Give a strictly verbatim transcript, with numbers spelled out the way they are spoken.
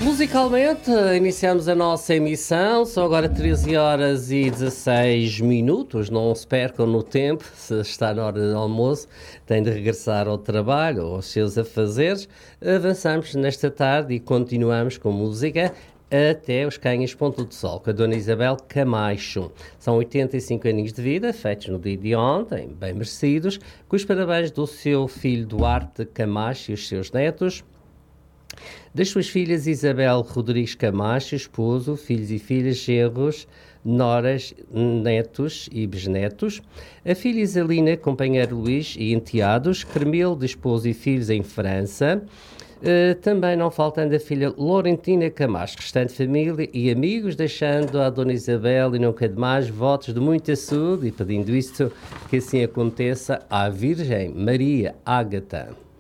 Musicalmente, iniciamos a nossa emissão, são agora treze horas e dezasseis minutos, não se percam no tempo, se está na hora de almoço, tem de regressar ao trabalho ou aos seus afazeres. Avançamos nesta tarde e continuamos com música até os Canhas Ponto de Sol, com a Dona Isabel Camacho. São oitenta e cinco aninhos de vida, feitos no dia de ontem, bem merecidos, com os parabéns do seu filho Duarte Camacho e os seus netos, das suas filhas Isabel Rodrigues Camacho, esposo, filhos e filhas, genros, noras, netos e bisnetos, a filha Isalina, companheiro Luís e enteados, Carmelo, de esposo e filhos em França, uh, também não faltando a filha Laurentina Camacho, restante família e amigos, deixando à Dona Isabel e nunca demais votos de muita saúde e pedindo isto que assim aconteça à Virgem Maria Ágata.